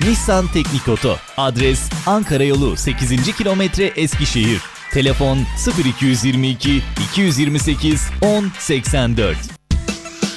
Nissan Teknik Oto. Adres Ankara Yolu 8. kilometre Eskişehir. Telefon 0222 228 1084.